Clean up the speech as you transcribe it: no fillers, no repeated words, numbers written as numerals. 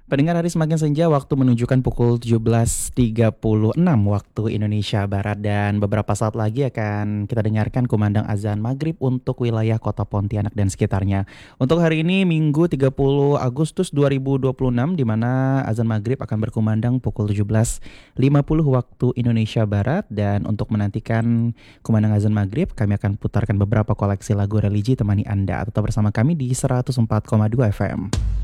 Pendengar, hari semakin senja, waktu menunjukkan pukul 17.36 waktu Indonesia Barat, dan beberapa saat lagi akan kita dengarkan kumandang azan maghrib untuk wilayah kota Pontianak dan sekitarnya. Untuk hari ini Minggu 30 Agustus 2026, di mana azan maghrib akan berkumandang pukul 17.50 waktu Indonesia Barat. Dan untuk menantikan kumandang azan maghrib, kami akan putarkan beberapa koleksi lagu religi temani Anda. Tetap bersama kami di 104,2 FM.